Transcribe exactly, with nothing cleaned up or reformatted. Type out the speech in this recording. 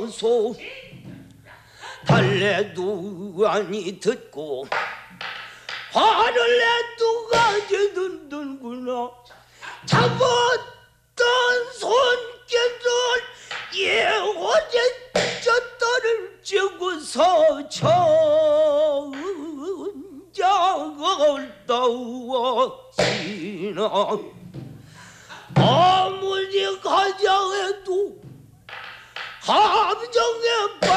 소소 달래도 아니 듣고 화를 내도 가져든는구나. 잡았던 손길을 예호제 젖다를 쥐고서 천장을 떠왔으나 아무리 가장해도 감정에